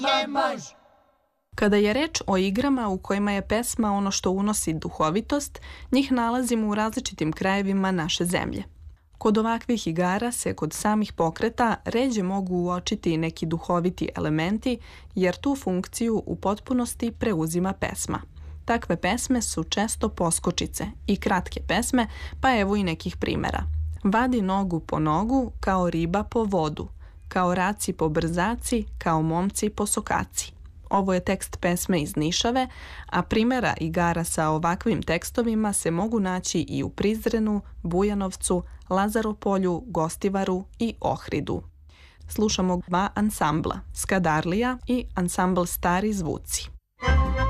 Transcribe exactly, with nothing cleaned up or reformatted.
Kada je reč o igrama u kojima je pesma ono što unosi duhovitost, njih nalazimo u različitim krajevima naše zemlje. Kod ovakvih igara se kod samih pokreta ređe mogu uočiti neki duhoviti elementi, jer tu funkciju u potpunosti preuzima pesma. Takve pesme su često poskočice i kratke pesme, pa evo i nekih primera. Vadi nogu po nogu, kao riba po vodu, kao raci po brzaci, kao momci po sokaci. Ovo je tekst pesme iz Nišave, a primjera igara sa ovakvim tekstovima se mogu naći i u Prizrenu, Bujanovcu, Lazaropolju, Gostivaru i Ohridu. Slušamo dva ansambla, Skadarlija i ansambl Stari zvuci.